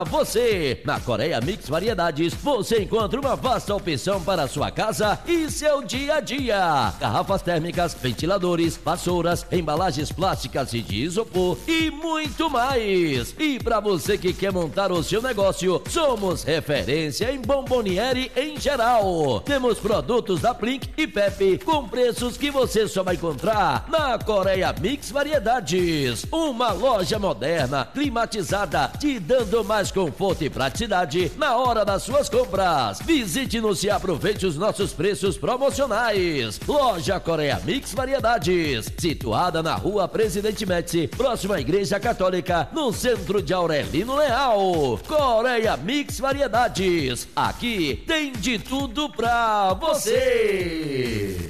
Você, na Coreia Mix Variedades, você encontra uma vasta opção para a sua casa e seu dia a dia. Garrafas térmicas, ventiladores, vassouras, embalagens plásticas e de isopor e muito mais. E para você que quer montar o seu negócio, somos referência em bomboniere em geral. Temos produtos da Blink e Pepe com preços que você só vai encontrar na Coreia Mix Variedades. Uma loja moderna, climatizada, te dando mais conforto e praticidade na hora das suas compras. Visite-nos e aproveite os nossos preços promocionais. Loja Coreia Mix Variedades, situada na Rua Presidente Médici, próxima à Igreja Católica, no centro de Aurelino Leal. Coreia Mix Variedades, aqui tem de tudo pra você.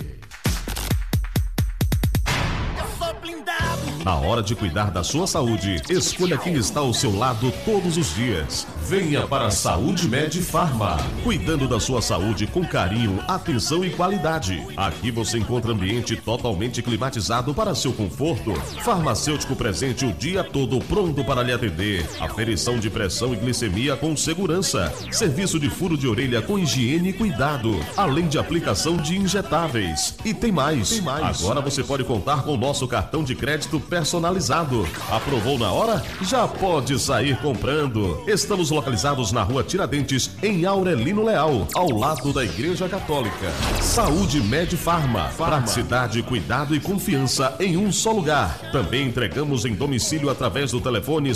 Na hora de cuidar da sua saúde, escolha quem está ao seu lado todos os dias. Venha para a Saúde Med Farma, cuidando da sua saúde com carinho, atenção e qualidade. Aqui você encontra ambiente totalmente climatizado para seu conforto, farmacêutico presente o dia todo pronto para lhe atender, aferição de pressão e glicemia com segurança, serviço de furo de orelha com higiene e cuidado, além de aplicação de injetáveis. E tem mais. Agora você pode contar com o nosso cartão de crédito personalizado. Aprovou na hora? Já pode sair comprando. Estamos localizados na Rua Tiradentes, em Aurelino Leal, ao lado da Igreja Católica. Saúde Med Farma. Praticidade, cuidado e confiança em um só lugar. Também entregamos em domicílio através do telefone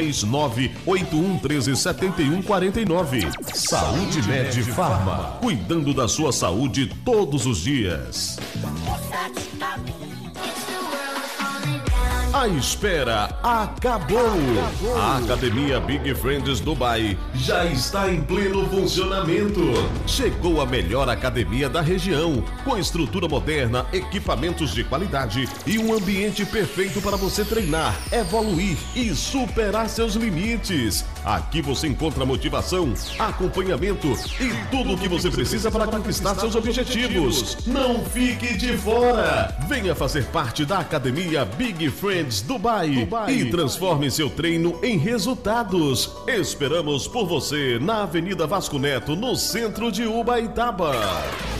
739-8113-7149. Saúde Med Farma. Cuidando da sua saúde todos os dias. A espera acabou. A Academia Big Friends Dubai já está em pleno funcionamento. Chegou a melhor academia da região, com estrutura moderna, equipamentos de qualidade e um ambiente perfeito para você treinar, evoluir e superar seus limites. Aqui você encontra motivação, acompanhamento e tudo o que você precisa para conquistar seus objetivos. Não fique de fora. Venha fazer parte da Academia Big Friends Dubai e transforme seu treino em resultados. Esperamos por você na Avenida Vasco Neto, no centro de Ubaitaba.